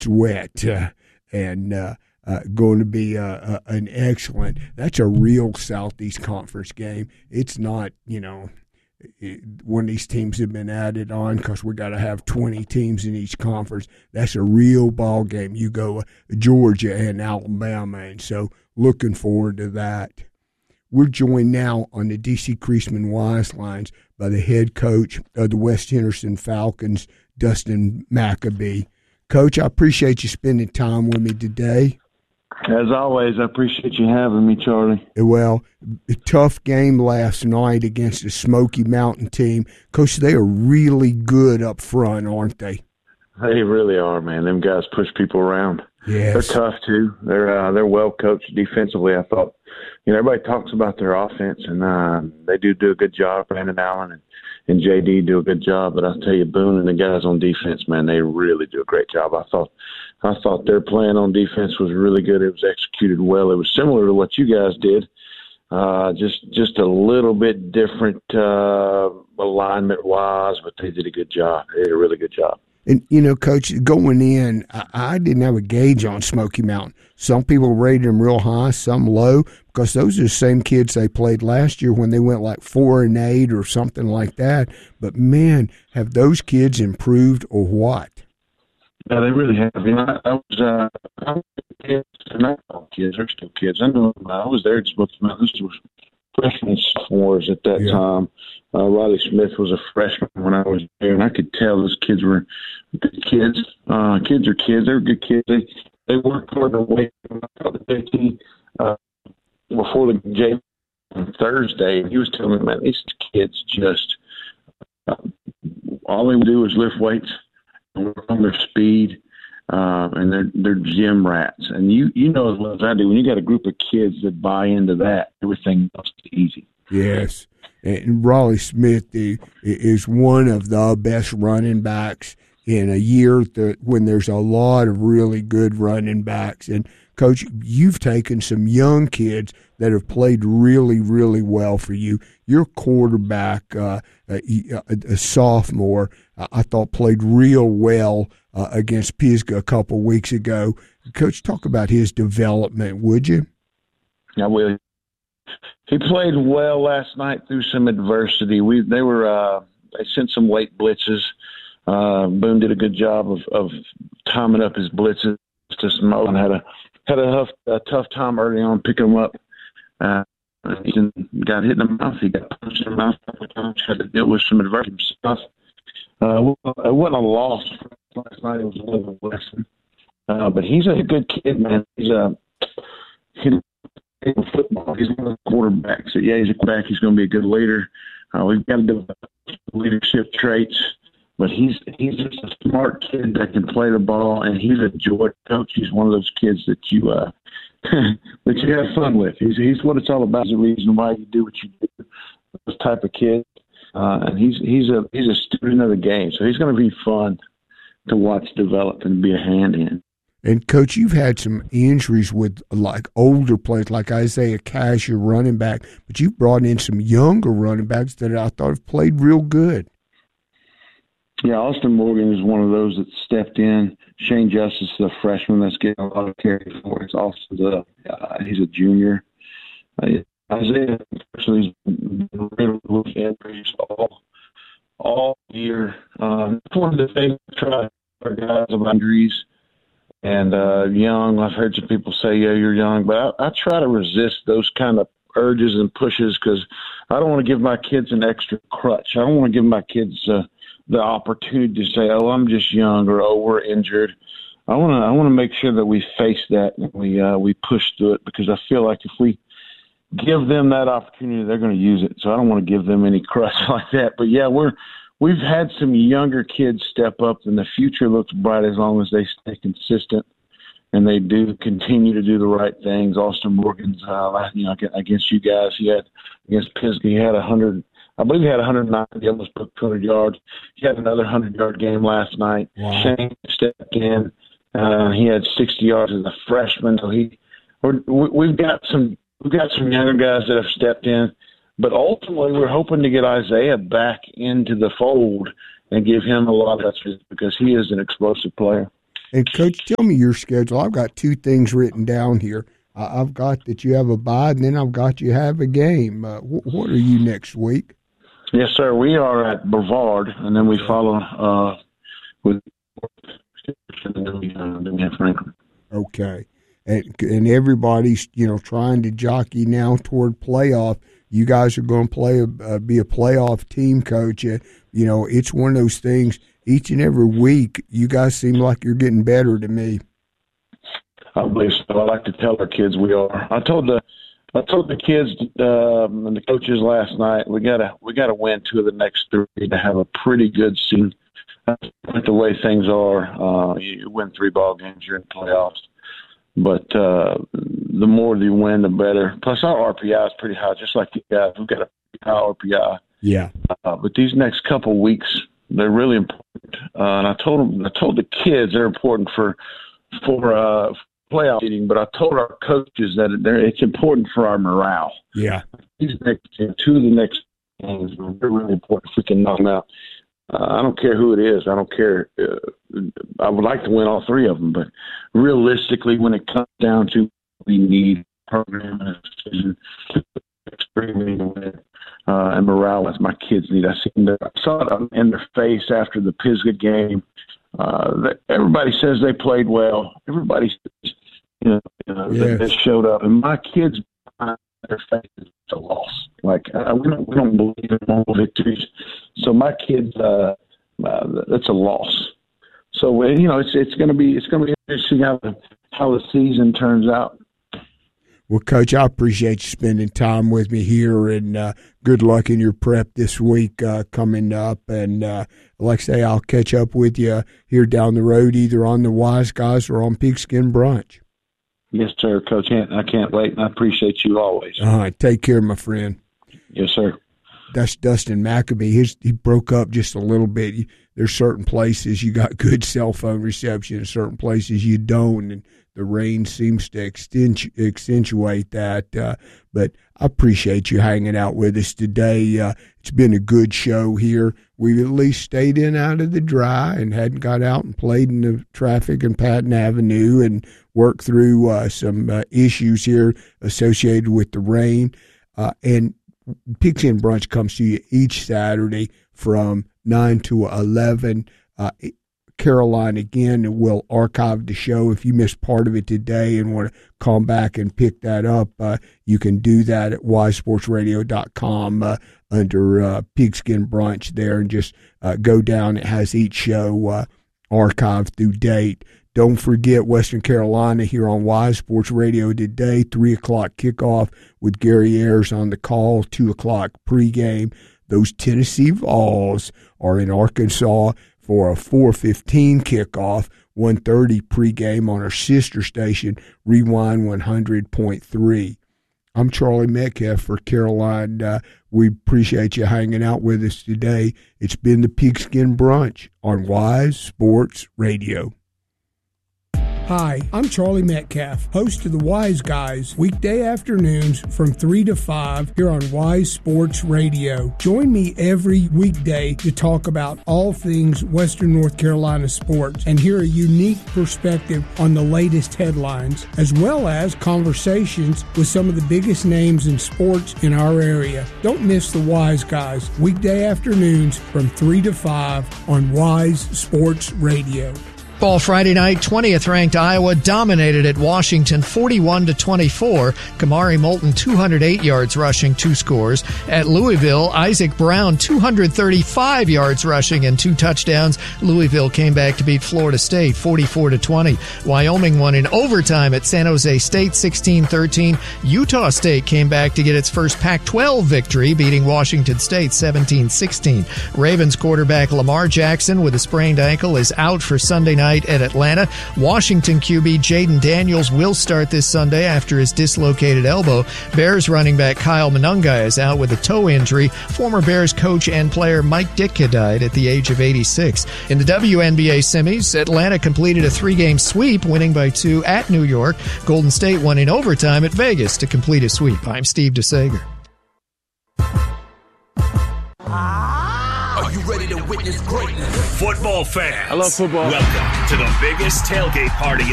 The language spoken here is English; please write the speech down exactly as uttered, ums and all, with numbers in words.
gets wet, uh, and uh, uh, going to be uh, uh, an excellent. That's a real Southeast Conference game. It's not, you know, it, one of these teams have been added on because we got to have twenty teams in each conference. That's a real ball game. You go uh, Georgia and Alabama, and so looking forward to that. We're joined now on the D C Creasman Wise lines by the head coach of the West Henderson Falcons, Dustin Maccabee. Coach, I appreciate you spending time with me today. As always, I appreciate you having me, Charlie. Well, a tough game last night against the Smoky Mountain team. Coach, they are really good up front, aren't they? They really are, man. Them guys push people around. Yes. They're tough, too. They're uh, they're well coached defensively. I thought, you know, everybody talks about their offense, and uh, they do do a good job. Brandon Allen and, and J D do a good job. But I'll tell you, Boone and the guys on defense, man, they really do a great job. I thought I thought their plan on defense was really good. It was executed well. It was similar to what you guys did, uh, just just a little bit different uh, alignment-wise, but they did a good job. They did a really good job. And, you know, Coach, going in, I, I didn't have a gauge on Smoky Mountain. Some people rated them real high, some low, because those are the same kids they played last year when they went like four and eight or something like that. But, man, have those kids improved or what? Yeah, they really have. You know, I was, uh, I was kids, they're not all kids, they're still kids. I know I was there at Smoky Mountain. This was freshmen, sophomores at that yeah. time. Uh, Riley Smith was a freshman when I was there, and I could tell those kids were good kids. Uh, kids are kids. They were good kids. They they worked hard to wait. I called the J T uh, before the game on Thursday, and he was telling me, man, these kids just uh, all they would do is lift weights and work on their speed, uh, and they're they're gym rats. And you you know as well as I do, when you got a group of kids that buy into that, everything else is easy. Yes. And Raleigh Smith is one of the best running backs in a year that when there's a lot of really good running backs. And, Coach, you've taken some young kids that have played really, really well for you. Your quarterback, uh, a, a sophomore, I thought played real well uh, against Pisgah a couple weeks ago. Coach, talk about his development, would you? I will. He played well last night through some adversity. We they were uh, they sent some late blitzes. Uh, Boone did a good job of, of timing up his blitzes to Smoke and had a had a tough, a tough time early on picking him up. Uh, he got hit in the mouth. He got punched in the mouth a couple of times. Had to deal with some adversity stuff. Uh, it wasn't a loss last night. It was a little lesson. Uh, but he's a good kid, man. He's a he. Football. He's one of the quarterbacks. So, yeah, he's a quarterback. He's going to be a good leader. Uh, we've got to develop leadership traits, but he's he's just a smart kid that can play the ball, and he's a joy coach. He's one of those kids that you uh, that you have fun with. He's he's what it's all about. He's the reason why you do what you do. Those type of kids, uh, and he's he's a he's a student of the game. So he's going to be fun to watch develop and be a hand in. And, Coach, you've had some injuries with, like, older players, like Isaiah Cash, your running back, but you've brought in some younger running backs that I thought have played real good. Yeah, Austin Morgan is one of those that stepped in. Shane Justice, the freshman that's getting a lot of carry for us. Austin's a, uh, he's a junior. Uh, Isaiah, especially, has been really with injuries all, all year. Um, it's one of the things we try our guys about injuries. And uh, young, I've heard some people say, yeah, you're young. But I, I try to resist those kind of urges and pushes because I don't want to give my kids an extra crutch. I don't want to give my kids uh, the opportunity to say, oh, I'm just young or, oh, we're injured. I want to I want to make sure that we face that and we, uh, we push through it because I feel like if we give them that opportunity, they're going to use it. So I don't want to give them any crutch like that. But, yeah, we're – We've had some younger kids step up, and the future looks bright as long as they stay consistent and they do continue to do the right things. Austin Morgan's, uh, you know, against you guys, he had against Pisgah, he had a hundred. I believe he had one hundred ninety. He almost broke two hundred yards. He had another hundred-yard game last night. Wow. Shane stepped in. Uh, he had sixty yards as a freshman. So he, we're, we've got some, we've got some younger guys that have stepped in. But ultimately, we're hoping to get Isaiah back into the fold and give him a lot of touches because he is an explosive player. And, Coach, tell me your schedule. I've got two things written down here. Uh, I've got that you have a bye, and then I've got you have a game. Uh, wh- what are you next week? Yes, sir. We are at Brevard, and then we follow uh, with and then we, uh, then we have Franklin. Okay. And, and everybody's, you know, trying to jockey now toward playoff. You guys are going to play, uh, be a playoff team, Coach. Uh, you know, it's one of those things. Each and every week, you guys seem like you're getting better to me. I believe so. I like to tell our kids we are. I told the, I told the kids um, and the coaches last night we gotta we gotta win two of the next three to have a pretty good season. With the way things are, uh, you win three ball games, you're in the playoffs. But uh, the more you win, the better. Plus, our R P I is pretty high, just like you guys. We've got a high R P I. Yeah. Uh, but these next couple weeks, they're really important. Uh, and I told them, I told the kids they're important for for uh, playoff seeding. But I told our coaches that they're, it's important for our morale. Yeah. These next two of the next games are really important. If we can knock them out. Uh, I don't care who it is. I don't care. Uh, I would like to win all three of them, but realistically, when it comes down to we need program and a decision to extremely win uh, and morale as my kids need. I seen that. I saw it in their face after the Pisgah game. Uh, that everybody says they played well. Everybody says, you know, you know yes. they, they showed up, and my kids behind their faces, it's a loss. Like uh, we don't we don't believe in moral victories. So my kids, uh, uh, that's a loss. So you know, it's it's going to be it's going to be interesting how the how the season turns out. Well, Coach, I appreciate you spending time with me here, and uh, good luck in your prep this week uh, coming up. And uh, like I say, I'll catch up with you here down the road, either on the Wise Guys or on Pigskin Brunch. Yes, sir, Coach. I can't wait, and I appreciate you always. All right, take care, my friend. Yes, sir. That's Dustin McAbee. His, he broke up just a little bit. There's certain places you got good cell phone reception, and certain places you don't, and the rain seems to accentu- accentuate that. Uh, but I appreciate you hanging out with us today. Uh, it's been a good show here. We've at least stayed in out of the dry and hadn't got out and played in the traffic in Patton Avenue and worked through uh, some uh, issues here associated with the rain. Uh, and Pigskin Brunch comes to you each Saturday from nine to eleven. Uh, Caroline, again, will archive the show. If you missed part of it today and want to come back and pick that up, uh, you can do that at wise sports radio dot com uh, under uh, Pigskin Brunch there, and just uh, go down. It has each show uh, archived through date. Don't forget Western Carolina here on Wise Sports Radio today, three o'clock kickoff with Gary Ayers on the call, two o'clock pregame. Those Tennessee Vols are in Arkansas for a four fifteen kickoff, one thirty pregame on our sister station, Rewind one hundred point three. I'm Charlie Metcalf for Caroline. Uh, we appreciate you hanging out with us today. It's been the Pigskin Brunch on Wise Sports Radio. Hi, I'm Charlie Metcalf, host of the Wise Guys, weekday afternoons from three to five here on Wise Sports Radio. Join me every weekday to talk about all things Western North Carolina sports and hear a unique perspective on the latest headlines, as well as conversations with some of the biggest names in sports in our area. Don't miss the Wise Guys, weekday afternoons from three to five on Wise Sports Radio. Ball Friday night, twentieth ranked Iowa dominated at Washington forty-one to twenty-four. Kamari Moulton two hundred eight yards rushing, two scores. At Louisville, Isaac Brown two hundred thirty-five yards rushing and two touchdowns. Louisville came back to beat Florida State forty-four to twenty. Wyoming won in overtime at San Jose State sixteen thirteen. Utah State came back to get its first Pac twelve victory, beating Washington State seventeen sixteen. Ravens quarterback Lamar Jackson with a sprained ankle is out for Sunday night at Atlanta. Washington Q B Jaden Daniels will start this Sunday after his dislocated elbow. Bears running back Kyle Monunga is out with a toe injury. Former Bears coach and player Mike Ditka died at the age of eighty-six. In the W N B A semis, Atlanta completed a three-game sweep, winning by two at New York. Golden State won in overtime at Vegas to complete a sweep. I'm Steve DeSager. Are you ready to witness is greatness. Football fans. I love football. Welcome to the biggest tailgate party